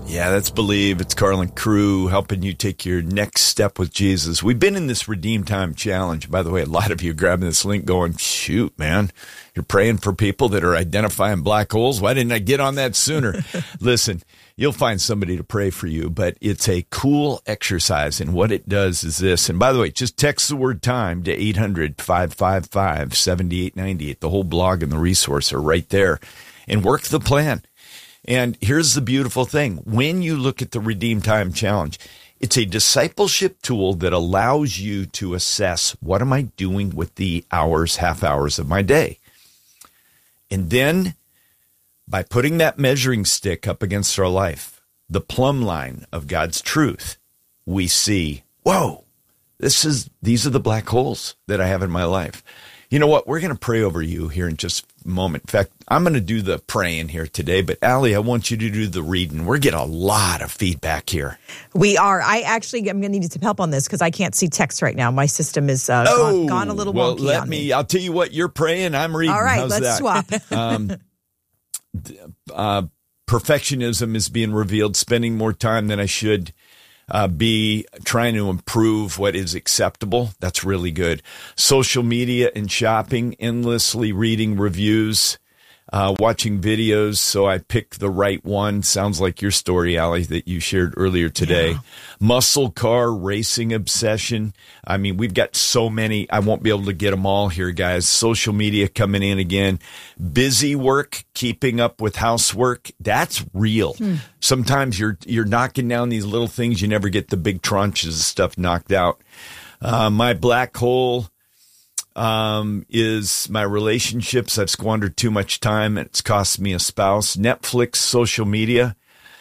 Yeah, that's Believe. It's Carlin Crew helping you take your next step with Jesus. We've been in this Redeem Time Challenge. By the way, a lot of you grabbing this link going, shoot, man, you're praying for people that are identifying black holes. Why didn't I get on that sooner? Listen, you'll find somebody to pray for you, but it's a cool exercise. And what it does is this. And by the way, just text the word time to 800-555-7898. The whole blog and the resource are right there. And work the plan. And here's the beautiful thing. When you look at the Redeem Time Challenge, it's a discipleship tool that allows you to assess, what am I doing with the hours, half hours of my day? And then by putting that measuring stick up against our life, the plumb line of God's truth, we see, whoa, these are the black holes that I have in my life. You know what? We're going to pray over you here in just a moment. In fact, I'm going to do the praying here today, but Allie, I want you to do the reading. We're getting a lot of feedback here. We are. I'm going to need some help on this because I can't see text right now. My system is gone a little wonky on me. I'll tell you what, you're praying, I'm reading. All right, How's let's swap. Perfectionism is being revealed, spending more time than I should. Be trying to improve what is acceptable. That's really good. Social media and shopping, endlessly reading reviews, watching videos. So I picked the right one. Sounds like your story, Allie, that you shared earlier today. Yeah. Muscle car racing obsession. I mean, we've got so many. I won't be able to get them all here, guys. Social media coming in again. Busy work, keeping up with housework. That's real. Sometimes you're knocking down these little things. You never get the big tranches of stuff knocked out. My black hole is my relationships. I've squandered too much time. It's cost me a spouse. Netflix, social media.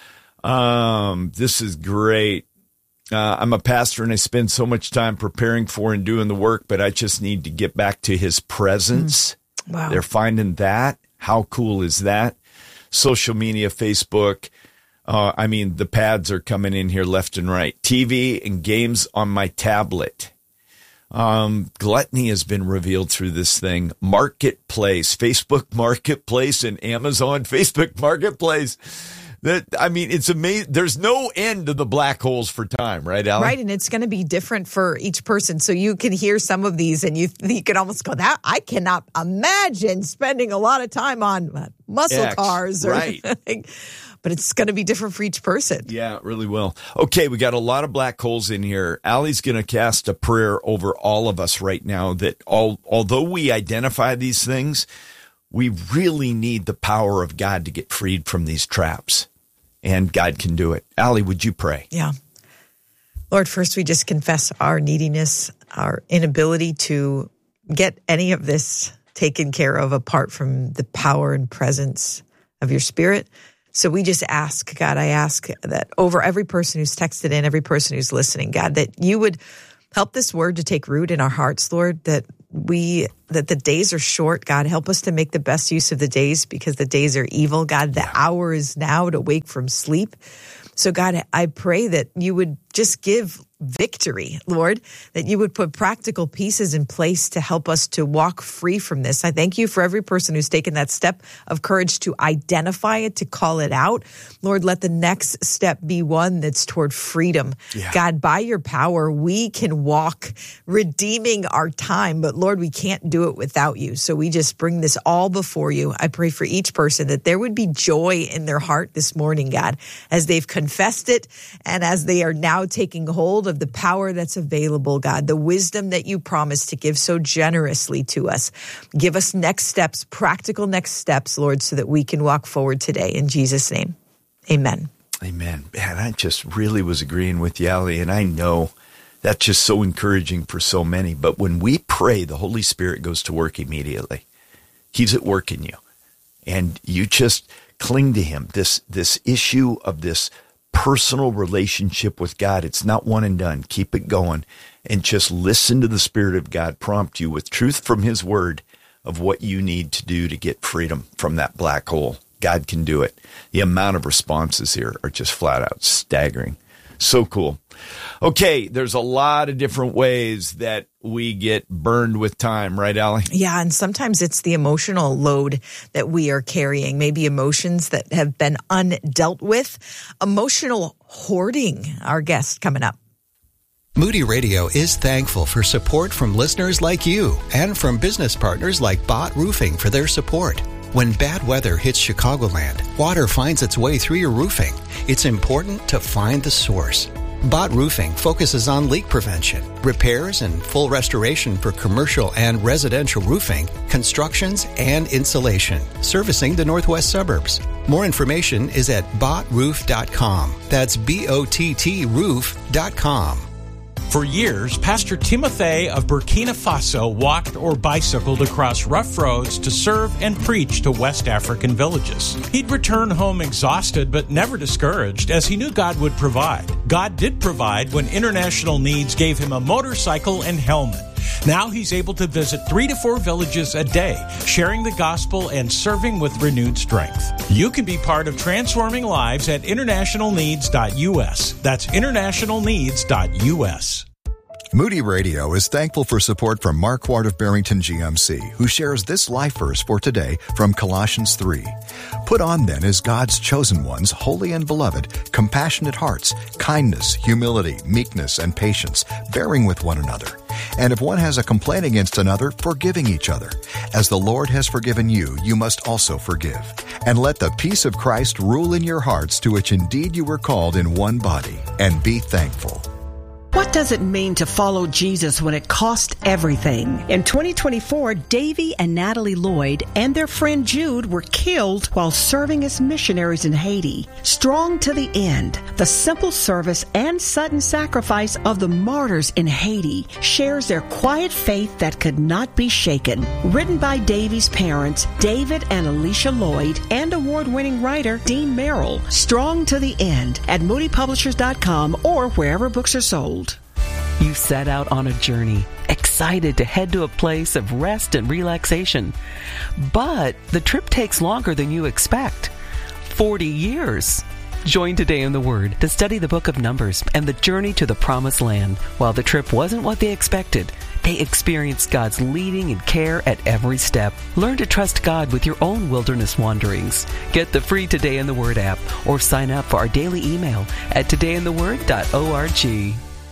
This is great. I'm a pastor and I spend so much time preparing for and doing the work, but I just need to get back to his presence. Wow. They're finding that. How cool is that? Social media, Facebook. The pads are coming in here left and right. TV and games on my tablet. Gluttony has been revealed through this thing. Marketplace, Facebook Marketplace and Amazon Facebook Marketplace. It's amazing. There's no end to the black holes for time, right, Allie? Right, and it's going to be different for each person. So you can hear some of these and you can almost go, "That I cannot imagine spending a lot of time on muscle cars." Or right. But it's going to be different for each person. Yeah, it really will. Okay, we got a lot of black holes in here. Allie's going to cast a prayer over all of us right now that although we identify these things, we really need the power of God to get freed from these traps. And God can do it. Allie, would you pray? Yeah. Lord, first we just confess our neediness, our inability to get any of this taken care of apart from the power and presence of your Spirit. So we just ask, God, I ask that over every person who's texted in, every person who's listening, God, that you would help this word to take root in our hearts, Lord, that the days are short. God, help us to make the best use of the days because the days are evil. God, the hour is now to wake from sleep. So God, I pray that you would just give victory, Lord, that you would put practical pieces in place to help us to walk free from this. I thank you for every person who's taken that step of courage to identify it, to call it out. Lord, let the next step be one that's toward freedom. Yeah. God, by your power, we can walk redeeming our time, but Lord, we can't do it without you. So we just bring this all before you. I pray for each person that there would be joy in their heart this morning, God, as they've confessed it and as they are now taking hold of the power that's available, God, the wisdom that you promised to give so generously to us. Give us next steps, practical next steps, Lord, so that we can walk forward today. In Jesus' name, amen. Amen. Man, I just really was agreeing with you, Allie, and I know that's just so encouraging for so many. But when we pray, the Holy Spirit goes to work immediately. He's at work in you. And you just cling to him. This issue of this personal relationship with God, it's not one and done. Keep it going and just listen to the Spirit of God prompt you with truth from his word of what you need to do to get freedom from that black hole. God can do it. The amount of responses here are just flat out staggering. So cool. Okay, there's a lot of different ways that we get burned with time, right, Allie? Yeah, and sometimes it's the emotional load that we are carrying, maybe emotions that have been undealt with. Emotional hoarding, our guest coming up. Moody Radio is thankful for support from listeners like you and from business partners like Bott Roofing for their support. When bad weather hits Chicagoland, water finds its way through your roofing. It's important to find the source. Bott Roofing focuses on leak prevention, repairs, and full restoration for commercial and residential roofing, constructions, and insulation, servicing the northwest suburbs. More information is at bottroof.com. That's BOTT roof.com. For years, Pastor Timothy of Burkina Faso walked or bicycled across rough roads to serve and preach to West African villages. He'd return home exhausted but never discouraged, as he knew God would provide. God did provide when International Needs gave him a motorcycle and helmet. Now he's able to visit 3 to 4 villages a day, sharing the gospel and serving with renewed strength. You can be part of transforming lives at internationalneeds.us. That's internationalneeds.us. Moody Radio is thankful for support from Mark Ward of Barrington GMC, who shares this life verse for today from Colossians 3. Put on then as God's chosen ones, holy and beloved, compassionate hearts, kindness, humility, meekness, and patience, bearing with one another. And if one has a complaint against another, forgiving each other. As the Lord has forgiven you, you must also forgive. And let the peace of Christ rule in your hearts, to which indeed you were called in one body, and be thankful. What does it mean to follow Jesus when it costs everything? In 2024, Davy and Natalie Lloyd and their friend Jude were killed while serving as missionaries in Haiti. Strong to the end, the simple service and sudden sacrifice of the martyrs in Haiti shares their quiet faith that could not be shaken. Written by Davy's parents, David and Alicia Lloyd, and award-winning writer Dean Merrill. Strong to the end at moodypublishers.com or wherever books are sold. You set out on a journey, excited to head to a place of rest and relaxation. But the trip takes longer than you expect. 40 years. Join Today in the Word to study the book of Numbers and the journey to the Promised Land. While the trip wasn't what they expected, they experienced God's leading and care at every step. Learn to trust God with your own wilderness wanderings. Get the free Today in the Word app or sign up for our daily email at todayintheword.org.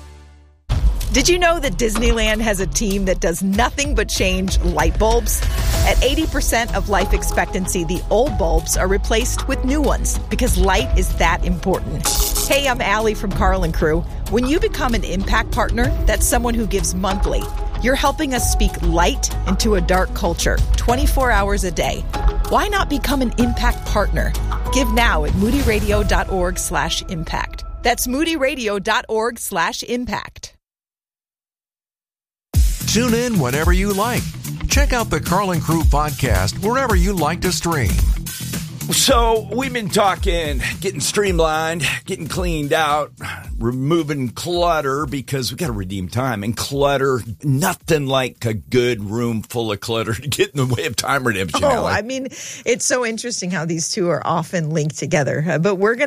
Did you know that Disneyland has a team that does nothing but change light bulbs? At 80% of life expectancy, the old bulbs are replaced with new ones because light is that important. Hey, I'm Allie from Carl and Crew. When you become an Impact Partner, that's someone who gives monthly. You're helping us speak light into a dark culture, 24 hours a day. Why not become an Impact Partner? Give now at moodyradio.org/impact. That's moodyradio.org/impact. Tune in whenever you like. Check out the Carl and Crew podcast wherever you like to stream. So we've been talking, getting streamlined, getting cleaned out, removing clutter because we got to redeem time. And clutter, nothing like a good room full of clutter to get in the way of time redemption. I mean, it's so interesting how these two are often linked together. But we're going